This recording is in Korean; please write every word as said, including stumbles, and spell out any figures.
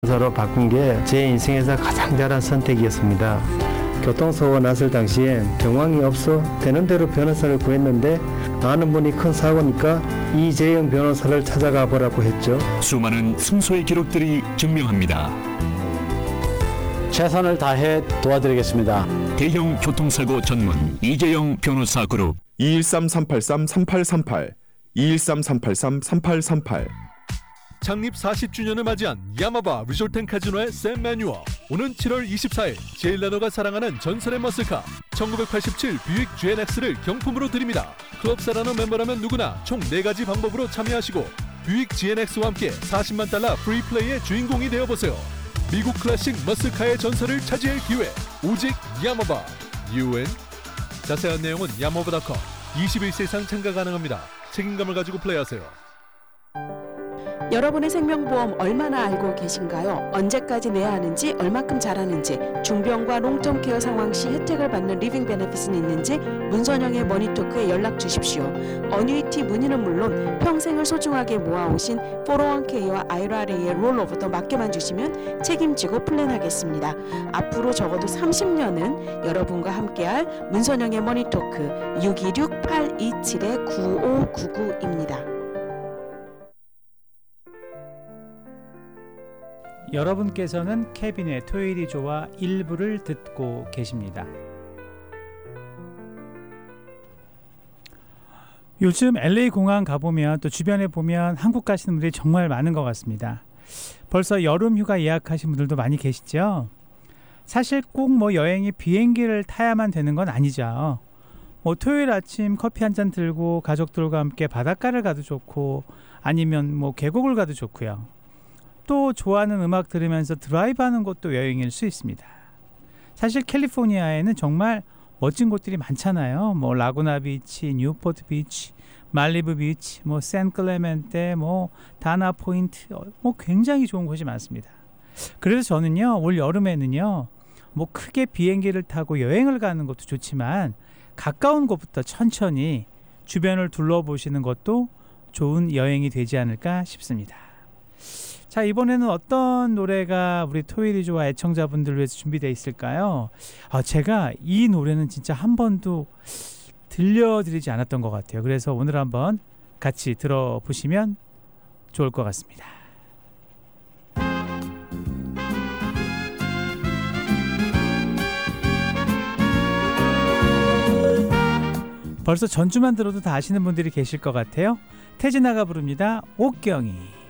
변호사로 바꾼 게 제 인생에서 가장 잘한 선택이었습니다. 교통사고가 났을 당시엔 정황이 없어 되는 대로 변호사를 구했는데 아는 분이 큰 사고니까 이재영 변호사를 찾아가 보라고 했죠. 수많은 승소의 기록들이 증명합니다. 최선을 다해 도와드리겠습니다. 대형 교통사고 전문 이재영 변호사 그룹 이일삼 삼팔삼 삼팔삼팔 이일삼 삼팔삼 삼팔삼팔. 창립 사십 주년을 맞이한 야마바 리조트앤카지노의 샘 매뉴어. 오는 칠월 이십사일 제일라너가 사랑하는 전설의 머슬카 천구백팔십칠 뷰익 지엔엑스를 경품으로 드립니다. 클럽 사라너 멤버라면 누구나 총 네 가지 방법으로 참여하시고 뷰익 지엔엑스와 함께 사십만 달러 프리플레이의 주인공이 되어보세요. 미국 클래식 머슬카의 전설을 차지할 기회, 오직 야마바. 유엔. 자세한 내용은 야마바 닷컴. 이십일 세 이상 참가 가능합니다. 책임감을 가지고 플레이하세요. 여러분의 생명보험 얼마나 알고 계신가요? 언제까지 내야 하는지, 얼마큼 잘하는지, 중병과 롱텀 케어 상황 시 혜택을 받는 리빙 베네핏은 있는지 문선영의 머니토크에 연락 주십시오. 어뉴이티 문의는 물론 평생을 소중하게 모아오신 포로원케이와 아이알에이의 롤오버도 맡겨만 주시면 책임지고 플랜하겠습니다. 앞으로 적어도 삼십 년은 여러분과 함께할 문선영의 머니토크 육이육 팔이칠 구오구구입니다. 여러분께서는 케빈의 토요일이 좋아 일부를 듣고 계십니다. 요즘 엘에이 공항 가보면 또 주변에 보면 한국 가시는 분들이 정말 많은 것 같습니다. 벌써 여름 휴가 예약하신 분들도 많이 계시죠? 사실 꼭 뭐 여행이 비행기를 타야만 되는 건 아니죠. 뭐 토요일 아침 커피 한 잔 들고 가족들과 함께 바닷가를 가도 좋고 아니면 뭐 계곡을 가도 좋고요. 또 좋아하는 음악 들으면서 드라이브하는 곳도 여행일 수 있습니다. 사실 캘리포니아에는 정말 멋진 곳들이 많잖아요. 뭐 라구나 비치, 뉴포트 비치, 말리부 비치, 뭐 샌클레멘테, 뭐 다나 포인트, 뭐 굉장히 좋은 곳이 많습니다. 그래서 저는요 올 여름에는요 뭐 크게 비행기를 타고 여행을 가는 것도 좋지만 가까운 곳부터 천천히 주변을 둘러보시는 것도 좋은 여행이 되지 않을까 싶습니다. 자, 이번에는 어떤 노래가 우리 토요일이 좋아 애청자분들을 위해서 준비되어 있을까요? 아, 제가 이 노래는 진짜 한 번도 들려드리지 않았던 것 같아요. 그래서 오늘 한번 같이 들어보시면 좋을 것 같습니다. 벌써 전주만 들어도 다 아시는 분들이 계실 것 같아요. 태진아가 부릅니다. 옥경이.